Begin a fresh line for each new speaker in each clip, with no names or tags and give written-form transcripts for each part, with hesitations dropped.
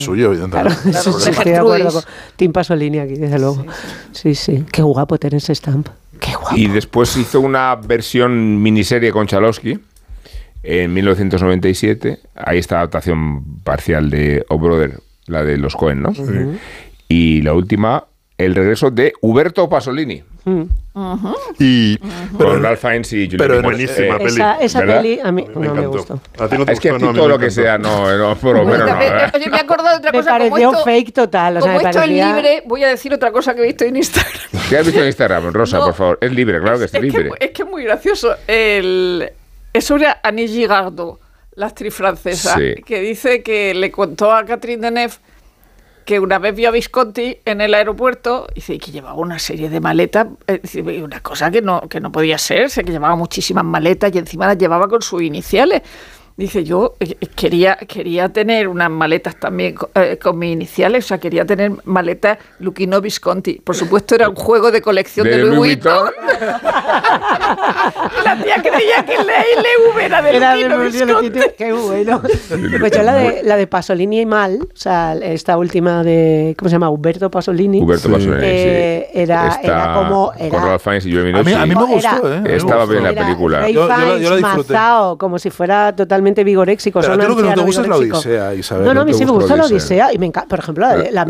suyo, evidentemente.
Claro, estoy de acuerdo con Tim Pasolini aquí, desde luego. Sí. Qué guapo Terence Stamp. Qué guapo.
Y después hizo una versión miniserie con Chalowski en 1997. Ahí está la adaptación parcial de O Brother, la de los Coen, ¿no?
Uh-huh.
Y la última, el regreso de Uberto Pasolini.
Uh-huh.
Y
con Ralph Fiennes y Juliette
pero
buenísima peli.
Esa peli a mí no me gustó.
¿A ti no te
Es que
gustó?
aquí todo lo que sea, no, por lo menos no.
Oye, me he acordado de otra
Me
cosa.
pareció fake total. O sea,
Como
me
esto
parecía...
es libre, voy a decir otra cosa que he visto en Instagram.
¿Qué has visto en Instagram, Rosa,
No,
por favor? Es libre, claro que es libre.
Es que es muy gracioso. Es sobre Annie Girardot, la actriz francesa, que dice que le contó a Catherine Deneuve que una vez vio a Visconti en el aeropuerto y dice que llevaba una serie de maletas, una cosa que no podía ser, que llevaba muchísimas maletas y encima las llevaba con sus iniciales. Dice, yo quería tener unas maletas también con mis iniciales, o sea, quería tener maletas Luchino Visconti. Por supuesto, era un juego de colección de Louis Vuitton. La tía creía que la LV era de Luchino Visconti.
Qué bueno. Pues yo la de Pasolini y mal, o sea, esta última de, ¿cómo se llama? Humberto Pasolini. Era como...
con Ralph Fiennes y Juliette Binoche.
A mí me gustó,
Estaba bien la película.
Yo la disfruté. Mazao, como si fuera totalmente vigoréxico.
Pero a ti lo que no te gusta es la Odisea, Isabel.
No, a mí sí me gusta la Odisea y me encanta. Por ejemplo, la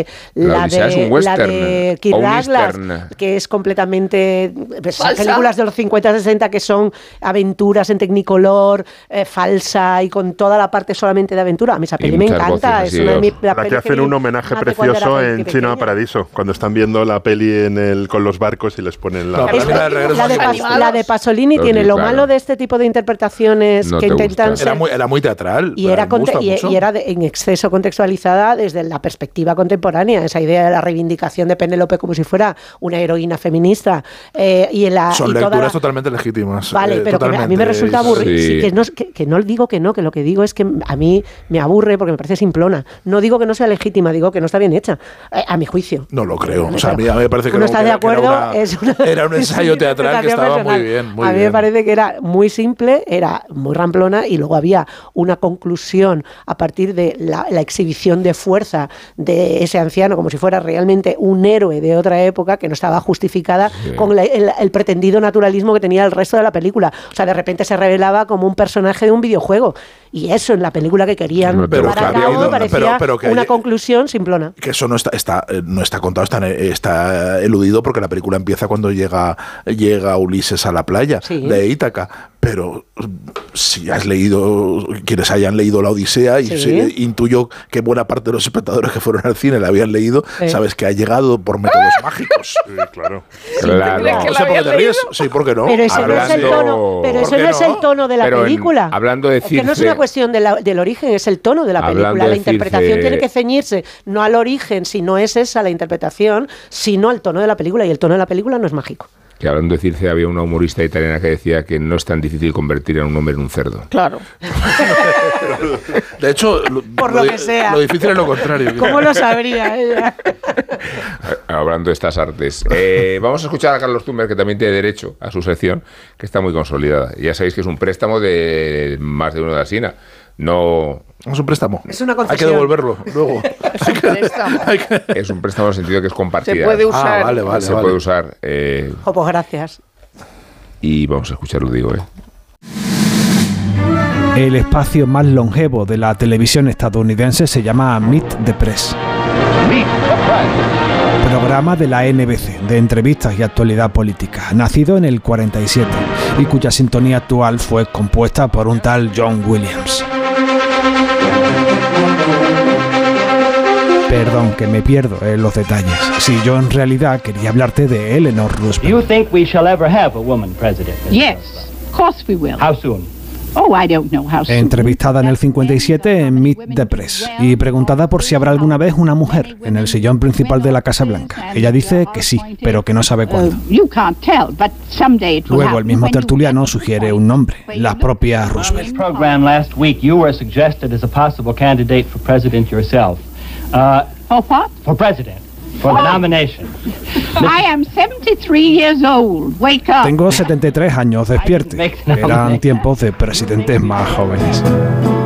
de Kirk Douglas, que es completamente películas de los 50-60 que son aventuras en Technicolor, falsa y con toda la parte solamente de aventura. A mí esa peli me encanta. Es una de mis
la que hacen un homenaje precioso en Cinema Paradiso, cuando están viendo la peli con los barcos y les ponen la
de Pasolini tiene lo malo de este tipo de interpretaciones que intentan
era muy teatral
y era en exceso contextualizada desde la perspectiva contemporánea, esa idea de la reivindicación de Penélope como si fuera una heroína feminista
son lecturas totalmente legítimas,
vale, pero
totalmente.
Que a mí me resulta aburrido, que no digo que lo que digo es que a mí me aburre porque me parece simplona. No digo que no sea legítima, digo que no está bien hecha, a mi juicio.
No lo creo, o sea, a mí me parece que
no estás de acuerdo,
era un ensayo teatral que estaba muy bien.
A mí me parece que era muy simple, era muy ramplona y luego había una conclusión a partir de la exhibición de fuerza de ese anciano como si fuera realmente un héroe de otra época que no estaba justificada con el pretendido naturalismo que tenía el resto de la película. O sea, de repente se revelaba como un personaje de un videojuego y eso en la película que querían me parecía una conclusión simplona.
Que eso no está contado, está eludido porque la película empieza cuando llega Ulises a la playa de Ítaca. Pero si has leído, quienes hayan leído La Odisea, y intuyo que buena parte de los espectadores que fueron al cine la habían leído, sabes que ha llegado por métodos mágicos.
Sí, claro.
No sé por qué te ríes. Sí, ¿por qué no?
Pero ese no es el tono. Pero ese no es el tono de la película.
Hablando de Circe,
que no es una cuestión del origen, es el tono de la película. La interpretación tiene que ceñirse no al origen, si no es esa la interpretación, sino al tono de la película. Y el tono de la película no es mágico.
Que hablando de Circe, había una humorista italiana que decía que no es tan difícil convertir a un hombre en un cerdo.
Claro.
De hecho,
por lo que sea.
Lo difícil es lo contrario.
¿Cómo lo sabría ella?
Hablando de estas artes. Vamos a escuchar a Carlos Tumber, que también tiene derecho a su sección, que está muy consolidada. Ya sabéis que es un préstamo de más de uno de la SINA. No
es un préstamo.
Es una concesión.
Hay que devolverlo luego.
Es un préstamo en el sentido que es compartida.
Se puede usar.
Se puede usar.
Pues gracias.
Y vamos a escucharlo, digo.
El espacio más longevo de la televisión estadounidense se llama Meet the Press. Programa de la NBC de entrevistas y actualidad política, nacido en el 47 y cuya sintonía actual fue compuesta por un tal John Williams. Perdón, que me pierdo en los detalles. Si yo en realidad quería hablarte de Eleanor Roosevelt.
Do you think we shall ever have a woman president?
Yes, of course we will.
How soon?
Oh, I don't know how soon.
Entrevistada en el 57 en Meet the Press y preguntada por si habrá alguna vez una mujer en el sillón principal de la Casa Blanca. Ella dice que sí, pero que no sabe cuándo. Luego el mismo tertuliano sugiere un nombre, la propia Roosevelt.
Program last week you were suggested as a possible candidate for president yourself.
For what?
For president. For the nomination.
I am 73 years old. Wake up.
Tengo 73 años, despierte. Eran tiempos de presidentes más jóvenes.